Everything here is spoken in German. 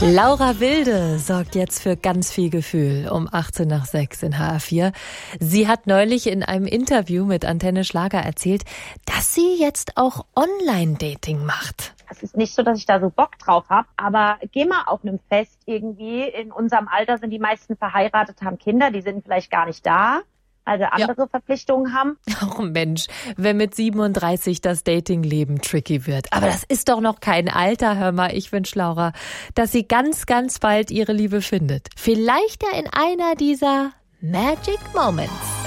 Laura Wilde sorgt jetzt für ganz viel Gefühl um 18 nach 6 in HR4. Sie hat neulich in einem Interview mit Antenne Schlager erzählt, dass sie jetzt auch Online-Dating macht. Es ist nicht so, dass ich da so Bock drauf habe, aber geh mal auf einem Fest irgendwie. In unserem Alter sind die meisten verheiratet, haben Kinder, die sind vielleicht gar nicht da, also andere Verpflichtungen haben. Oh Mensch, wenn mit 37 das Datingleben tricky wird. Aber das ist doch noch kein Alter, hör mal. Ich wünsche Laura, dass sie ganz, ganz bald ihre Liebe findet. Vielleicht ja in einer dieser Magic Moments.